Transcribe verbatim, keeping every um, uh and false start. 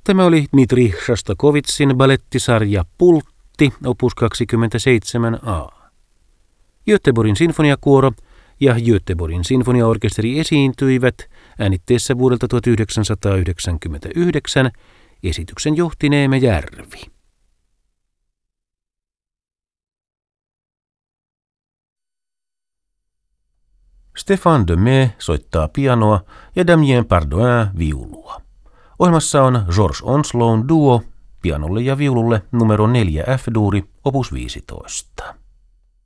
Tämä oli Dmitri Shostakovitzin balettisarja Pultti, opus kaksikymmentäseitsemän a. Göteborgin sinfoniakuoro ja Göteborgin sinfoniaorkesteri esiintyivät äänitteessä vuodelta tuhatyhdeksänsataayhdeksänkymmentäyhdeksän. Esityksen johti Neeme Järvi. Stéphane Demey soittaa pianoa ja Damien Pardoin viulua. Ohjelmassa on George Onslown duo pianolle ja viululle numero neljä F-duuri, opus viisitoista.